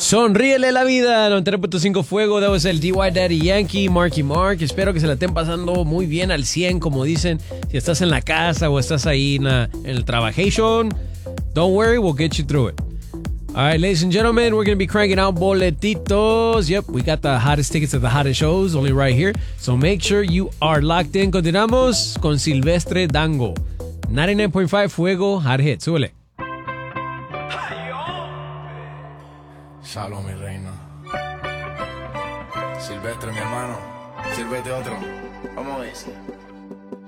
Sonríele la vida, 93.5 Fuego. That was el DY Daddy Yankee, Marky Mark. Espero que se la estén pasando muy bien al 100, como dicen. Si estás en la casa o estás ahí en el trabajation, don't worry, we'll get you through it. All right, ladies and gentlemen, we're going to be cranking out boletitos. Yep, we got the hottest tickets at the hottest shows, only right here. So make sure you are locked in. Continuamos con Silvestre Dango. 99.5 Fuego, hot hit. Súbele. Shalom, mi reina. Silvestre, mi hermano. Sírvete otro. Vamos a ver.